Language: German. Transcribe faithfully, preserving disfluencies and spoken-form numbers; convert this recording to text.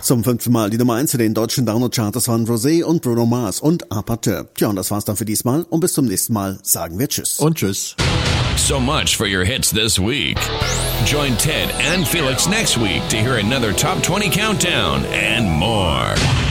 Zum fünften Mal die Nummer eins in den deutschen Download-Charts waren Rosé und Bruno Mars und Apateur. Tja, und das war's dann für diesmal. Und bis zum nächsten Mal sagen wir Tschüss. Und Tschüss. So much for your hits this week. Join Ted and Felix next week to hear another Top twenty Countdown and more.